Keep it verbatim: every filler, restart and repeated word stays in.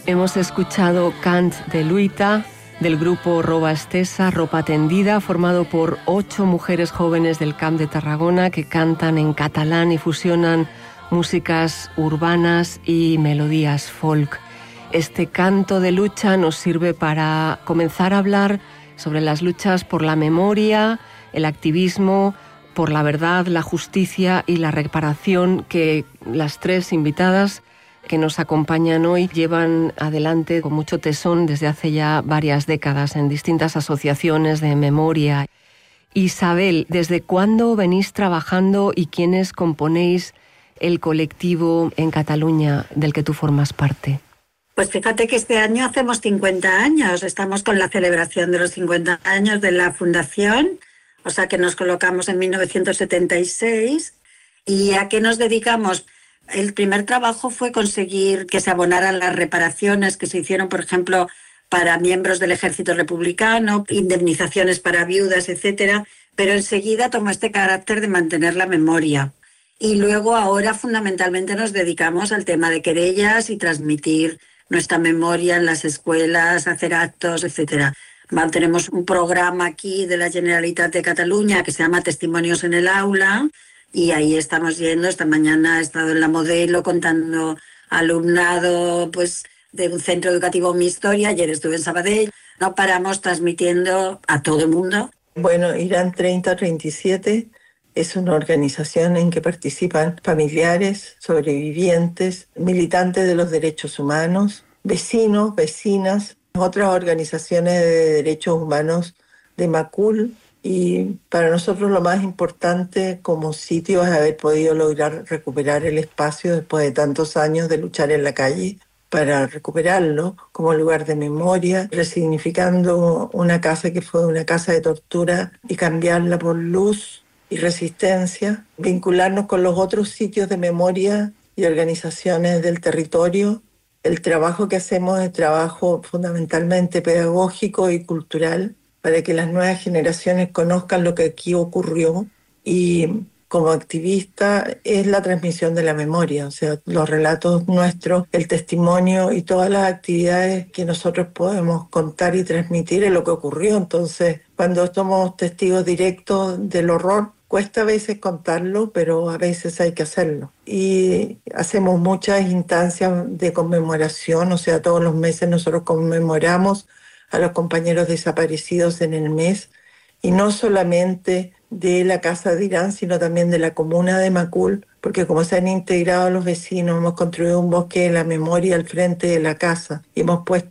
Hemos escuchado Cant de Luita, del grupo Roba Estesa, Ropa Tendida, formado por ocho mujeres jóvenes del Camp de Tarragona que cantan en catalán y fusionan músicas urbanas y melodías folk. Este canto de lucha nos sirve para comenzar a hablar sobre las luchas por la memoria, el activismo, por la verdad, la justicia y la reparación que las tres invitadas que nos acompañan hoy llevan adelante con mucho tesón desde hace ya varias décadas en distintas asociaciones de memoria. Isabel, ¿desde cuándo venís trabajando y quiénes componéis el colectivo en Cataluña del que tú formas parte? Pues fíjate que este año hacemos cincuenta años, estamos con la celebración de los cincuenta años de la fundación, o sea que nos colocamos en mil novecientos setenta y seis. ¿Y a qué nos dedicamos? El primer trabajo fue conseguir que se abonaran las reparaciones que se hicieron, por ejemplo, para miembros del ejército republicano, indemnizaciones para viudas, etcétera, pero enseguida tomó este carácter de mantener la memoria. Y luego ahora fundamentalmente nos dedicamos al tema de querellas y transmitir nuestra memoria en las escuelas, hacer actos, etcétera. Tenemos un programa aquí de la Generalitat de Cataluña que se llama Testimonios en el Aula, y ahí estamos yendo. Esta mañana he estado en la Modelo contando alumnado pues, de un centro educativo Mi Historia. Ayer estuve en Sabadell. No paramos transmitiendo a todo el mundo. Bueno, Irán treinta treinta y siete es una organización en que participan familiares, sobrevivientes, militantes de los derechos humanos, vecinos, vecinas, otras organizaciones de derechos humanos de Macul. Y para nosotros lo más importante como sitio es haber podido lograr recuperar el espacio después de tantos años de luchar en la calle para recuperarlo como lugar de memoria, resignificando una casa que fue una casa de tortura y cambiarla por luz y resistencia, vincularnos con los otros sitios de memoria y organizaciones del territorio. El trabajo que hacemos es trabajo fundamentalmente pedagógico y cultural, para que las nuevas generaciones conozcan lo que aquí ocurrió, y como activista es la transmisión de la memoria, o sea, los relatos nuestros, el testimonio y todas las actividades que nosotros podemos contar y transmitir es lo que ocurrió. Entonces, cuando somos testigos directos del horror, cuesta a veces contarlo, pero a veces hay que hacerlo. Y hacemos muchas instancias de conmemoración, o sea, todos los meses nosotros conmemoramos a los compañeros desaparecidos en el mes, y no solamente de la Casa de Irán, sino también de la comuna de Macul, porque como se han integrado los vecinos, hemos construido un bosque de la memoria al frente de la casa y hemos puesto